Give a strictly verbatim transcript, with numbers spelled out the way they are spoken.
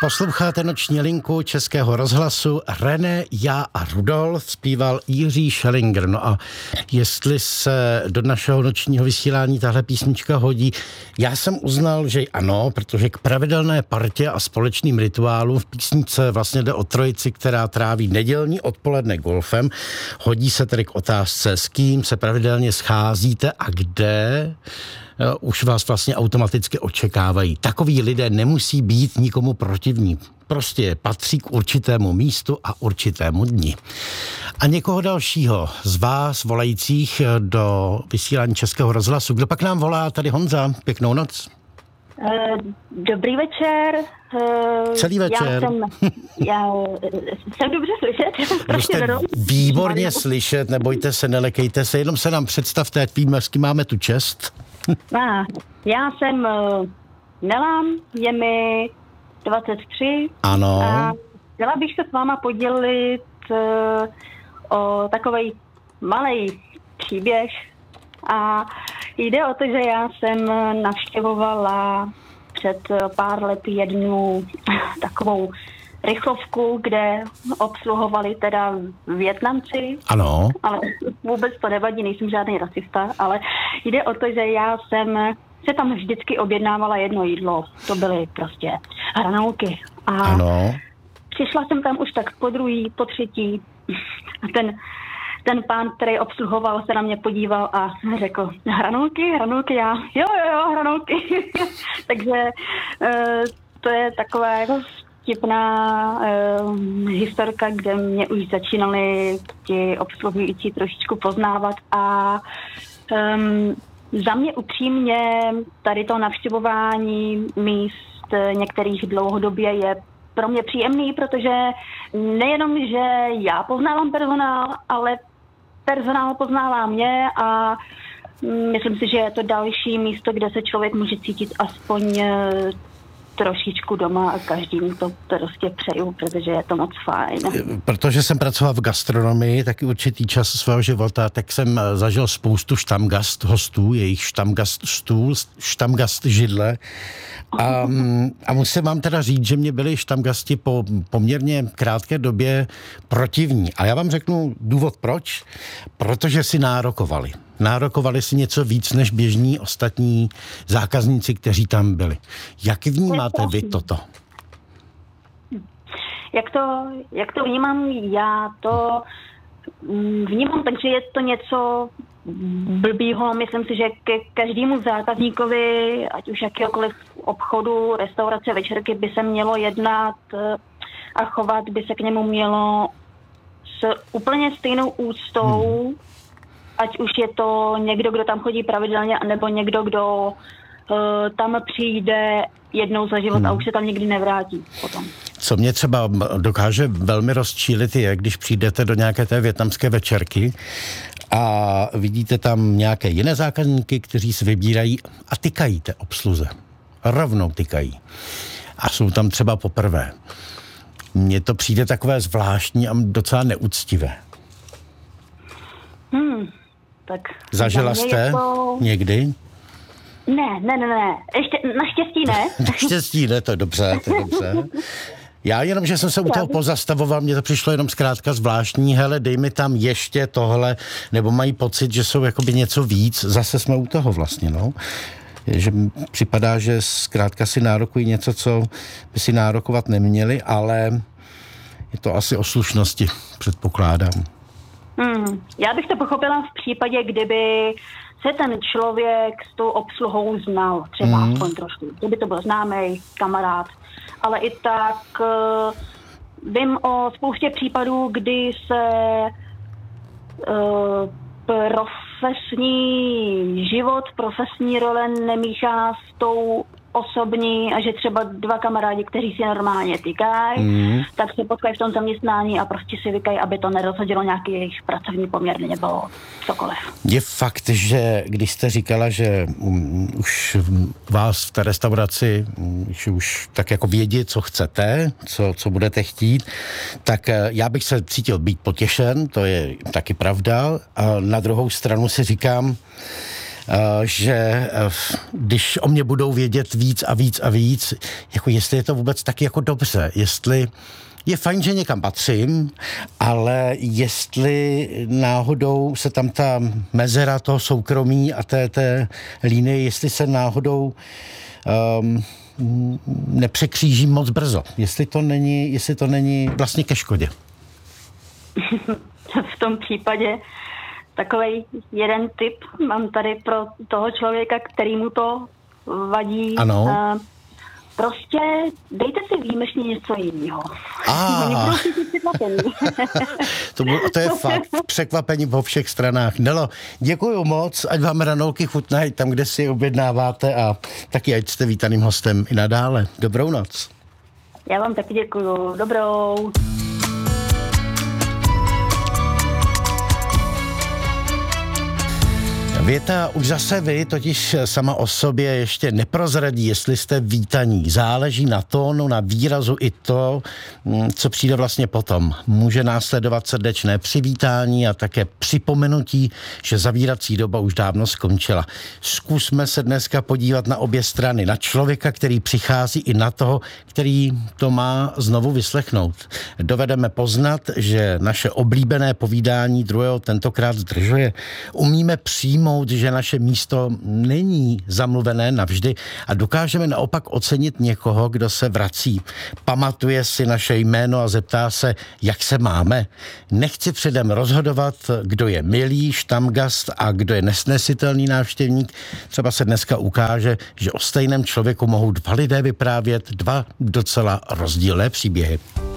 Posloucháte Noční linku Českého rozhlasu. René, já a Rudolf zpíval Jiří Schellinger. No a jestli se do našeho nočního vysílání tahle písnička hodí, já jsem uznal, že ano, protože k pravidelné partě a společným rituálům v písničce vlastně jde o trojici, která tráví nedělní odpoledne golfem. Hodí se tedy k otázce, s kým se pravidelně scházíte a kde už vás vlastně automaticky očekávají. Takoví lidé nemusí být nikomu protivní. Prostě patří k určitému místu a určitému dni. A někoho dalšího z vás volajících do vysílání Českého rozhlasu. Kdo pak nám volá? Tady Honza. Pěknou noc. Dobrý večer. Celý večer. Já jsem, já jsem dobře slyšet. Jste výborně slyšet, nebojte se, nelekejte se, jenom se nám představte, jak víme, s kým máme tu čest. A, já jsem Nelám, je mi dvacet tři. Ano. A chtěla bych se s váma podělit uh, o takovej malej příběh. A jde o to, že já jsem navštěvovala před pár lety jednu takovou rychlovku, kde obsluhovali teda Vietnamci. Ano. Ale vůbec to nevadí, nejsem žádný rasista, ale jde o to, že já jsem se tam vždycky objednávala jedno jídlo. To byly prostě hranolky. A ano. Přišla jsem tam už tak po druhý, po třetí. A ten, ten pán, který obsluhoval, se na mě podíval a řekl, hranolky, hranolky, já, jo, jo, jo, hranolky. Takže uh, to je taková jako vtipná uh, historka, kde mě už začínali ti obsluhující trošičku poznávat a um, za mě upřímně tady to navštěvování míst některých dlouhodobě je pro mě příjemný, protože nejenom, že já poznávám personál, ale personál poznává mě a myslím si, že je to další místo, kde se člověk může cítit aspoň trošičku doma a každému to prostě přeju, protože je to moc fajn. Protože jsem pracoval v gastronomii taky určitý čas svého života, tak jsem zažil spoustu štamgast hostů, jejich štamgast stůl, štamgast židle. A, a musím vám teda říct, že mě byli štamgasti po poměrně krátké době protivní. A já vám řeknu důvod proč. Protože si nárokovali. Nárokovali si něco víc než běžní ostatní zákazníci, kteří tam byli. Jak vnímáte vy toto? Jak to, jak to vnímám já? To vnímám tak, že je to něco blbýho. Myslím si, že ke každému zákazníkovi, ať už jakýkoliv obchodu, restaurace, večerky, by se mělo jednat a chovat by se k němu mělo s úplně stejnou úctou, hmm. ať už je to někdo, kdo tam chodí pravidelně, nebo někdo, kdo uh, tam přijde jednou za život hmm. a už se tam nikdy nevrátí potom. Co mě třeba dokáže velmi rozčílit je, když přijdete do nějaké té vietnamské večerky a vidíte tam nějaké jiné zákazníky, kteří si vybírají a tykají té obsluze. Rovnou tykají. A jsou tam třeba poprvé. Mně to přijde takové zvláštní a docela neúctivé. Hmm, tak... Zažila jste to... někdy? Ne, ne, ne, ne. Ještě, naštěstí ne. Naštěstí ne, to je dobře, to je dobře. Já jenom, že jsem se u toho pozastavoval, mně to přišlo jenom zkrátka zvláštní, hele, dej mi tam ještě tohle, nebo mají pocit, že jsou jakoby něco víc, zase jsme u toho vlastně, no. Že připadá, že zkrátka si nárokují něco, co by si nárokovat neměli, ale je to asi o slušnosti, předpokládám. Hmm, já bych to pochopila v případě, kdyby se ten člověk s tou obsluhou znal, třeba hmm. aspoň trošku. Kdyby to byl známý kamarád. Ale i tak uh, vím o spoustě případů, kdy se uh, profesní život, profesní role nemíchá s tou osobní a že třeba dva kamarádi, kteří si normálně tykají, mm. tak se potkají v tom zaměstnání a prostě si vykají, aby to nerozhodilo nějaký jejich pracovní poměr nebo cokoliv. Je fakt, že když jste říkala, že um, už vás v té restauraci že už tak jako vědí, co chcete, co, co budete chtít, tak já bych se cítil být potěšen, to je taky pravda. A na druhou stranu si říkám, že když o mě budou vědět víc a víc a víc, jako jestli je to vůbec tak jako dobře, jestli je fajn, že někam patřím, ale jestli náhodou se tam ta mezera toho soukromí a té, té línie, jestli se náhodou um, nepřekřížím moc brzo. Jestli to není, jestli to není vlastně ke škodě. V tom případě takovej jeden tip mám tady pro toho člověka, kterýmu to vadí. Ano. Uh, prostě dejte si výjimečně něco jiného. Ah. to, to je fakt překvapení po všech stranách. Nelo, děkuju moc, ať vám ranolky chutnají tam, kde si je objednáváte a taky ať jste vítaným hostem i nadále. Dobrou noc. Já vám taky děkuju. Dobrou. Věta už zase vy totiž sama o sobě ještě neprozradí, jestli jste vítaní. Záleží na tónu, na výrazu i to, co přijde vlastně potom. Může následovat srdečné přivítání a také připomenutí, že zavírací doba už dávno skončila. Zkusme se dneska podívat na obě strany. Na člověka, který přichází, i na toho, který to má znovu vyslechnout. Dovedeme poznat, že naše oblíbené povídání druhého tentokrát zdržuje. Umíme přijmout, že naše místo není zamluvené navždy a dokážeme naopak ocenit někoho, kdo se vrací. Pamatuje si naše jméno a zeptá se, jak se máme. Nechci předem rozhodovat, kdo je milý štamgast a kdo je nesnesitelný návštěvník. Třeba se dneska ukáže, že o stejném člověku mohou dva lidé vyprávět dva docela rozdílné příběhy.